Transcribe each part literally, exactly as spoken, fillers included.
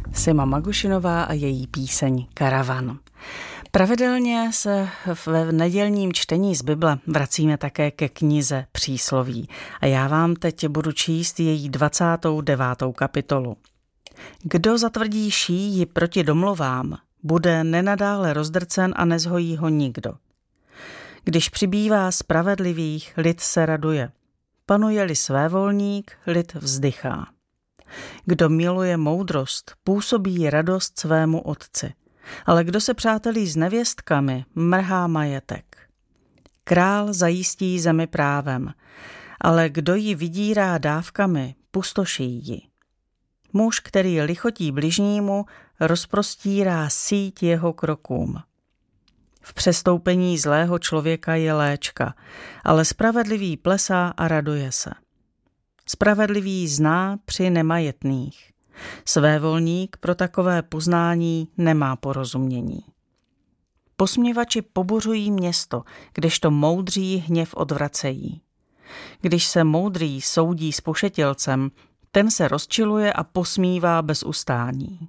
Sima Magušinová a její píseň Karavan. Pravidelně se v nedělním čtení z Bible vracíme také ke knize Přísloví a já vám teď budu číst její dvacátou devátou kapitolu. Kdo zatvrdí šíji proti domluvám, bude nenadále rozdrcen a nezhojí ho nikdo. Když přibývá spravedlivých, lid se raduje. Panuje-li svévolník, lid vzdychá. Kdo miluje moudrost, působí radost svému otci, ale kdo se přátelí s nevěstkami, mrhá majetek. Král zajistí zemi právem, ale kdo ji vydírá dávkami, pustoší ji. Muž, který lichotí bližnímu, rozprostírá síť jeho krokům. V přestoupení zlého člověka je léčka, ale spravedlivý plesá a raduje se. Spravedlivý zná při nemajetných. Svévolník pro takové poznání nemá porozumění. Posměvači pobuřují město, kdežto moudří hněv odvracejí. Když se moudrý soudí s pošetilcem, ten se rozčiluje a posmívá bez ustání.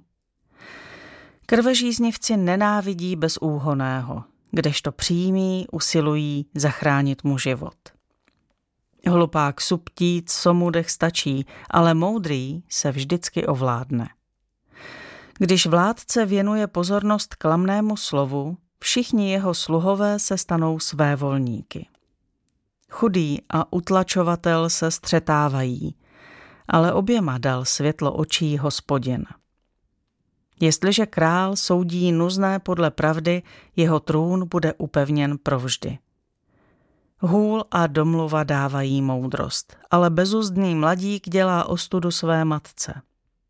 Krvežíznivci nenávidí bezúhonného, kdežto přímí usilují zachránit mu život. Hlupák suptí, co mu dech stačí, ale moudrý se vždycky ovládne. Když vládce věnuje pozornost klamnému slovu, všichni jeho sluhové se stanou svévolníky. Chudý a utlačovatel se střetávají, ale oběma dal světlo očí Hospodin. Jestliže král soudí nuzné podle pravdy, jeho trůn bude upevněn provždy. Hůl a domluva dávají moudrost, ale bezuzdný mladík dělá ostudu své matce.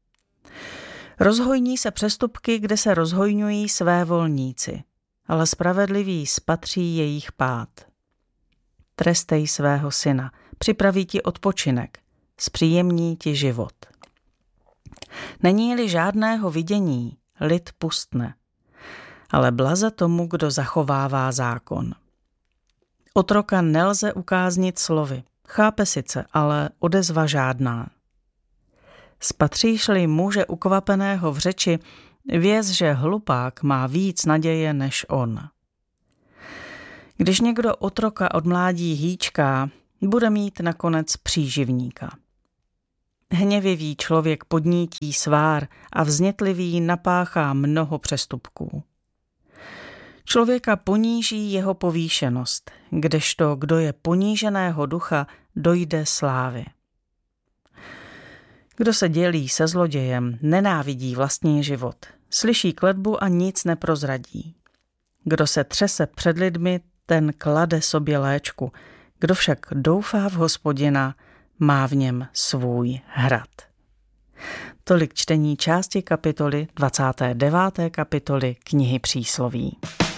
Rozhojní se přestupky, kde se rozhojňují své volníci, ale spravedlivý spatří jejich pád. Trestej svého syna, připraví ti odpočinek, zpříjemní ti život. Není-li žádného vidění, lid pustne, ale blaze tomu, kdo zachovává zákon. Otroka nelze ukáznit slovy, chápe sice, ale odezva žádná. Spatříš-li muže ukvapeného v řeči, věz, že hlupák má víc naděje než on. Když někdo otroka od mládí hýčká, bude mít nakonec příživníka. Hněvivý člověk podnítí svár a vznětlivý napáchá mnoho přestupků. Člověka poníží jeho povýšenost, kdežto kdo je poníženého ducha, dojde slávy. Kdo se dělí se zlodějem, nenávidí vlastní život, slyší kletbu a nic neprozradí. Kdo se třese před lidmi, ten klade sobě léčku, kdo však doufá v Hospodina, má v něm svůj hrad. Tolik čtení části kapitoly dvacáté deváté kapitoly knihy Přísloví.